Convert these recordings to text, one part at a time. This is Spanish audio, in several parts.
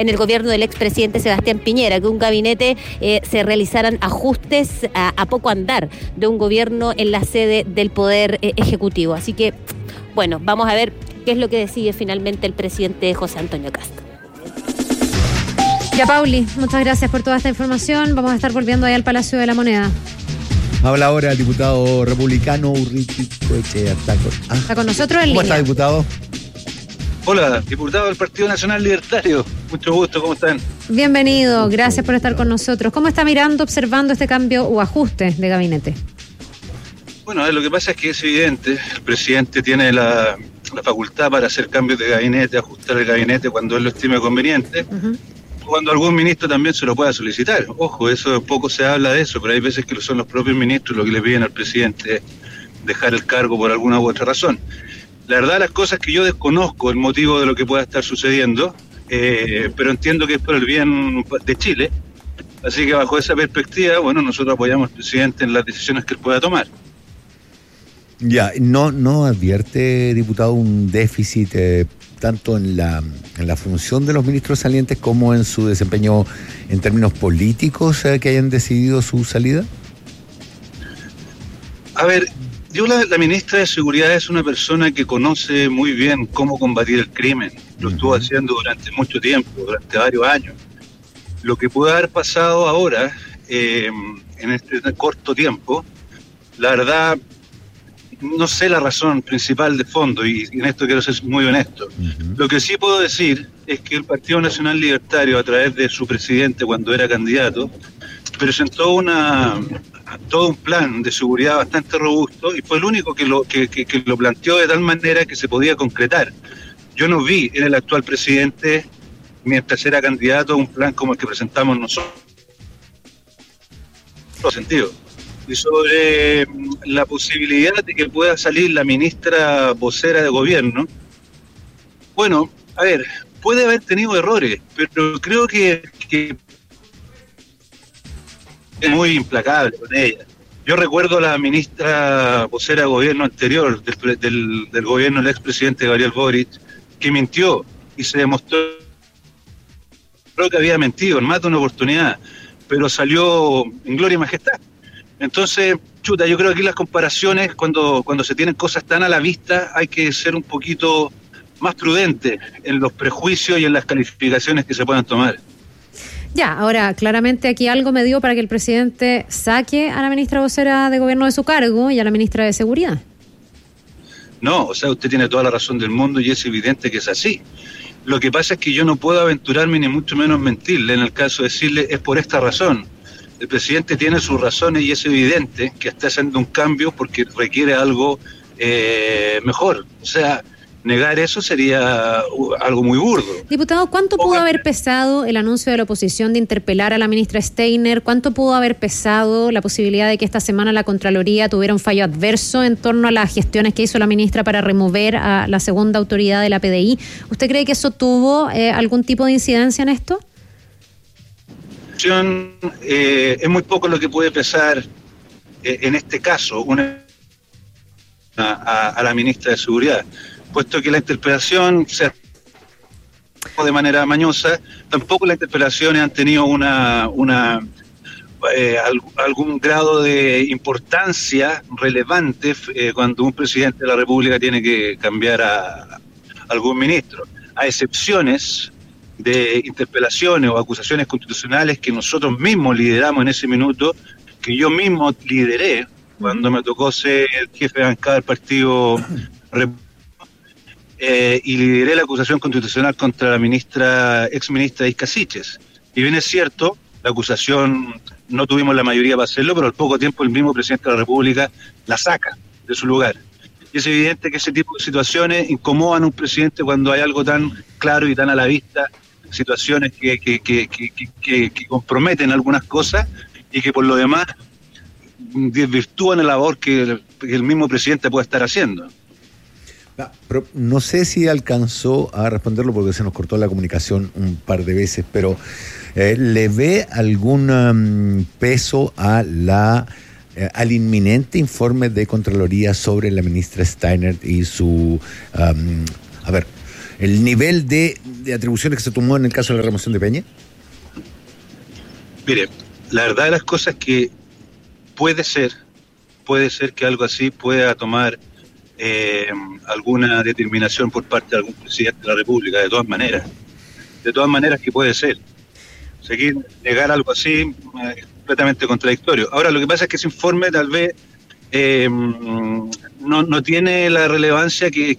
en el gobierno del expresidente Sebastián Piñera, que un gabinete se realizaran ajustes a poco andar de un gobierno en la sede del Poder Ejecutivo. Así que, bueno, vamos a ver qué es lo que decide finalmente el presidente José Antonio Kast. Ya, Pauli, muchas gracias por toda esta información. Vamos a estar volviendo ahí al Palacio de la Moneda. Habla ahora el diputado republicano Urruti Coechea. Está con nosotros en línea. ¿Cómo está, diputado? Hola, diputado del Partido Nacional Libertario. Mucho gusto, ¿cómo están? Bienvenido, gracias por estar con nosotros. ¿Cómo está mirando, observando este cambio o ajuste de gabinete? Bueno, lo que pasa es que es evidente, el presidente tiene la facultad para hacer cambios de gabinete, ajustar el gabinete cuando él lo estime conveniente. Uh-huh. Cuando algún ministro también se lo pueda solicitar. Ojo, eso poco se habla de eso, pero hay veces que son los propios ministros los que le piden al presidente dejar el cargo por alguna u otra razón. La verdad, las cosas que yo desconozco el motivo de lo que pueda estar sucediendo, pero entiendo que es por el bien de Chile. Así que bajo esa perspectiva, bueno, nosotros apoyamos al presidente en las decisiones que él pueda tomar. Ya, ¿no advierte, diputado, un déficit tanto en la función de los ministros salientes como en su desempeño en términos políticos que hayan decidido su salida? A ver, la ministra de Seguridad es una persona que conoce muy bien cómo combatir el crimen. Lo estuvo haciendo durante mucho tiempo, durante varios años. Lo que puede haber pasado ahora, en este corto tiempo, la verdad, no sé la razón principal de fondo, y en esto quiero ser muy honesto. Lo que sí puedo decir es que el Partido Nacional Libertario, a través de su presidente cuando era candidato, presentó todo un plan de seguridad bastante robusto y fue el único que lo planteó de tal manera que se podía concretar. Yo no vi en el actual presidente, mientras era candidato, un plan como el que presentamos nosotros. En todo sentido. Y sobre la posibilidad de que pueda salir la ministra vocera de gobierno, bueno, a ver, puede haber tenido errores, pero creo que es muy implacable con ella. Yo recuerdo a la ministra vocera de gobierno anterior, del gobierno del expresidente Gabriel Boric, que mintió y se demostró que había mentido en más de una oportunidad, pero salió en gloria y majestad. Entonces, yo creo que aquí las comparaciones, cuando se tienen cosas tan a la vista, hay que ser un poquito más prudente en los prejuicios y en las calificaciones que se puedan tomar. Ya, ahora, claramente aquí algo me dio para que el presidente saque a la ministra vocera de gobierno de su cargo y a la ministra de Seguridad. No, o sea, usted tiene toda la razón del mundo y es evidente que es así. Lo que pasa es que yo no puedo aventurarme ni mucho menos mentirle en el caso de decirle es por esta razón. El presidente tiene sus razones y es evidente que está haciendo un cambio porque requiere algo mejor. O sea, negar eso sería algo muy burdo. Diputado, ¿cuánto pudo haber pesado el anuncio de la oposición de interpelar a la ministra Steiner? ¿Cuánto pudo haber pesado la posibilidad de que esta semana la Contraloría tuviera un fallo adverso en torno a las gestiones que hizo la ministra para remover a la segunda autoridad de la PDI? ¿Usted cree que eso tuvo algún tipo de incidencia en esto? Es muy poco lo que puede pesar en este caso a la ministra de Seguridad, puesto que la interpelación se ha hecho de manera mañosa. Tampoco las interpelaciones han tenido algún grado de importancia relevante cuando un presidente de la República tiene que cambiar a algún ministro, a excepciones de interpelaciones o acusaciones constitucionales que nosotros mismos lideramos en ese minuto, que yo mismo lideré cuando me tocó ser el jefe de bancada del Partido y lideré la acusación constitucional contra la exministra Isca Siches. Y bien es cierto, la acusación no tuvimos la mayoría para hacerlo, pero al poco tiempo el mismo presidente de la República la saca de su lugar. Y es evidente que ese tipo de situaciones incomodan a un presidente cuando hay algo tan claro y tan a la vista, situaciones que comprometen algunas cosas y que por lo demás desvirtúan la labor que el mismo presidente puede estar haciendo. Pero no sé si alcanzó a responderlo porque se nos cortó la comunicación un par de veces, pero ¿le ve algún peso al inminente informe de Contraloría sobre la ministra Steiner y su el nivel de atribuciones que se tomó en el caso de la remoción de Peña? Mire, la verdad de las cosas es que puede ser que algo así pueda tomar alguna determinación por parte de algún presidente de la República, de todas maneras que puede ser. Seguir, negar algo así es completamente contradictorio. Ahora, lo que pasa es que ese informe tal vez no tiene la relevancia que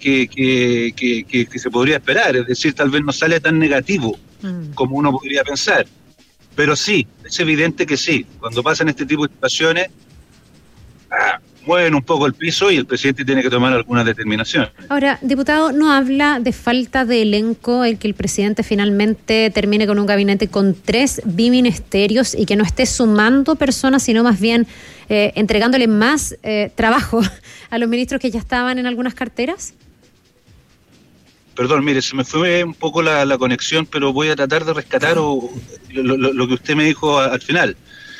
se podría esperar, es decir, tal vez no sale tan negativo como uno podría pensar, pero sí, es evidente que sí, cuando pasan este tipo de situaciones, mueven un poco el piso y el presidente tiene que tomar alguna determinación. Ahora, diputado, ¿no habla de falta de elenco el que el presidente finalmente termine con un gabinete con 3 biministerios y que no esté sumando personas, sino más bien entregándole más trabajo a los ministros que ya estaban en algunas carteras? Perdón, mire, se me fue un poco la conexión, pero voy a tratar de rescatar lo que usted me dijo al final.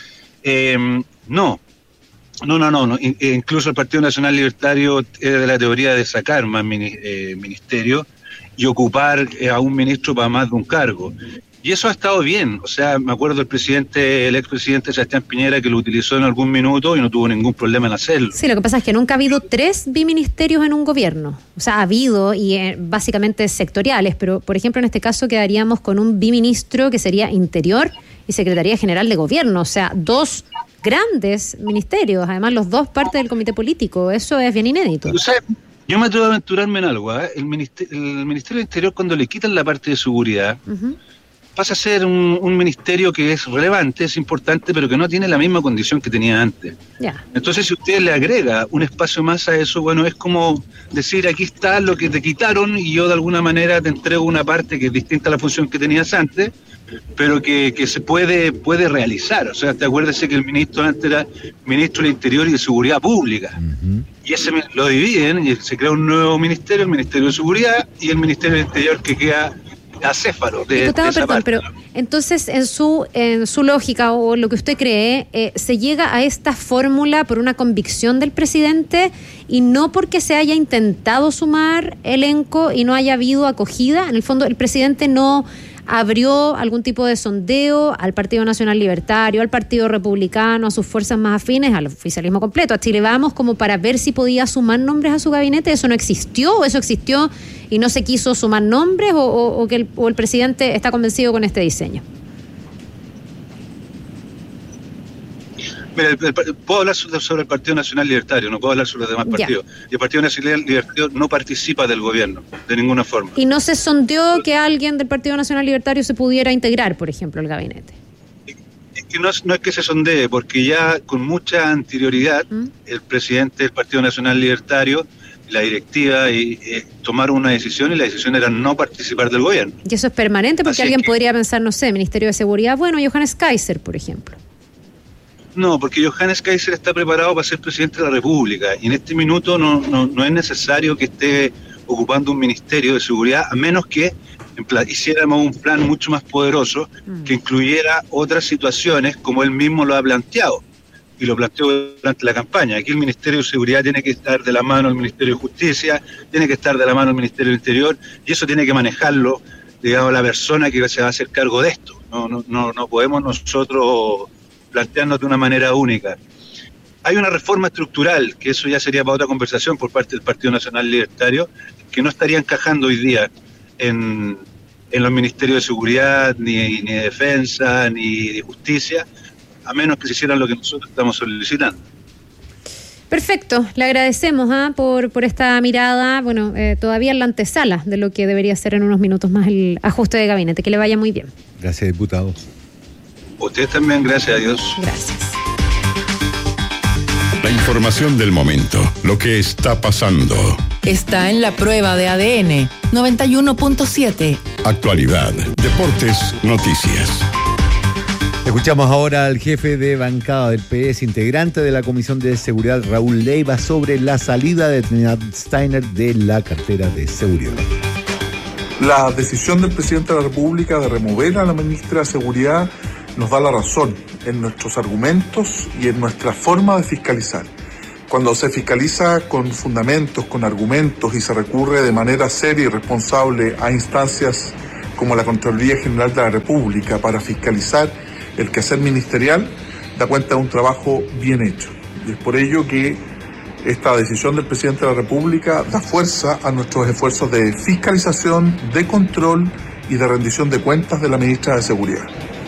No. Incluso el Partido Nacional Libertario es de la teoría de sacar más ministerios y ocupar a un ministro para más de un cargo. Y eso ha estado bien. O sea, me acuerdo el expresidente Sebastián Piñera, que lo utilizó en algún minuto y no tuvo ningún problema en hacerlo. Sí, lo que pasa es que nunca ha habido 3 biministerios en un gobierno. O sea, ha habido, y básicamente sectoriales, pero por ejemplo en este caso quedaríamos con un biministro que sería Interior y Secretaría General de Gobierno. O sea, 2 grandes ministerios, además los 2 partes del comité político. Eso es bien inédito. O sea, yo me atrevo a aventurarme en algo. El Ministerio del Interior, cuando le quitan la parte de seguridad, pasa a ser un ministerio que es relevante, es importante, pero que no tiene la misma condición que tenía antes. Entonces, si usted le agrega un espacio más a eso, bueno, es como decir, aquí está lo que te quitaron y yo de alguna manera te entrego una parte que es distinta a la función que tenías antes, pero que se puede realizar. O sea, te acuérdese que el ministro antes era ministro del Interior y de Seguridad Pública. Y ese lo dividen y se crea un nuevo ministerio, el Ministerio de Seguridad y el Ministerio del Interior, que queda acéfalo de esa parte. Pero entonces en su lógica o lo que usted cree, se llega a esta fórmula por una convicción del presidente y no porque se haya intentado sumar elenco y no haya habido acogida. En el fondo, el presidente no abrió algún tipo de sondeo al Partido Nacional Libertario, al Partido Republicano, a sus fuerzas más afines, al oficialismo completo, a Chile Vamos, como para ver si podía sumar nombres a su gabinete. ¿Eso no existió o eso existió y no se quiso sumar nombres o el presidente está convencido con este diseño? Mira, puedo hablar sobre el Partido Nacional Libertario, no puedo hablar sobre los demás partidos. Y el Partido Nacional Libertario no participa del gobierno, de ninguna forma. ¿Y no se sondeó que alguien del Partido Nacional Libertario se pudiera integrar, por ejemplo, al gabinete? Es que no es que se sondee, porque ya con mucha anterioridad el presidente del Partido Nacional Libertario, la directiva, tomaron una decisión y la decisión era no participar del gobierno. ¿Y eso es permanente? Porque alguien podría pensar, no sé, Ministerio de Seguridad, bueno, Johannes Kaiser, por ejemplo. No, porque Johannes Kaiser está preparado para ser presidente de la República y en este minuto no es necesario que esté ocupando un ministerio de seguridad, a menos que hiciéramos un plan mucho más poderoso que incluyera otras situaciones como él mismo lo ha planteado y lo planteó durante la campaña. Aquí el Ministerio de Seguridad tiene que estar de la mano del Ministerio de Justicia, tiene que estar de la mano del Ministerio del Interior y eso tiene que manejarlo, digamos, la persona que se va a hacer cargo de esto. No podemos nosotros plantearnos de una manera única. Hay una reforma estructural, que eso ya sería para otra conversación por parte del Partido Nacional Libertario, que no estaría encajando hoy día en los ministerios de seguridad, ni de defensa, ni de justicia, a menos que se hicieran lo que nosotros estamos solicitando. Perfecto, le agradecemos por esta mirada, bueno, todavía en la antesala de lo que debería ser en unos minutos más el ajuste de gabinete. Que le vaya muy bien. Gracias, diputado. Ustedes también, gracias a Dios. Gracias. La información del momento, lo que está pasando. Está en la prueba de ADN 91.7. Actualidad, deportes, noticias. Escuchamos ahora al jefe de bancada del PS, integrante de la Comisión de Seguridad, Raúl Leiva, sobre la salida de Trinidad Steiner de la cartera de seguridad. La decisión del presidente de la República de remover a la ministra de Seguridad nos da la razón en nuestros argumentos y en nuestra forma de fiscalizar. Cuando se fiscaliza con fundamentos, con argumentos y se recurre de manera seria y responsable a instancias como la Contraloría General de la República para fiscalizar el quehacer ministerial, da cuenta de un trabajo bien hecho. Y es por ello que esta decisión del presidente de la República da fuerza a nuestros esfuerzos de fiscalización, de control y de rendición de cuentas de la ministra de Seguridad.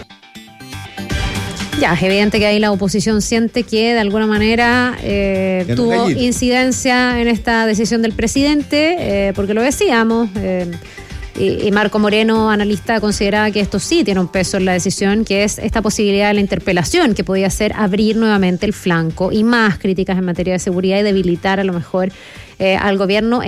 Ya, es evidente que ahí la oposición siente que de alguna manera tuvo incidencia en esta decisión del presidente, porque lo decíamos, y Marco Moreno, analista, consideraba que esto sí tiene un peso en la decisión, que es esta posibilidad de la interpelación, que podía ser abrir nuevamente el flanco y más críticas en materia de seguridad y debilitar a lo mejor al gobierno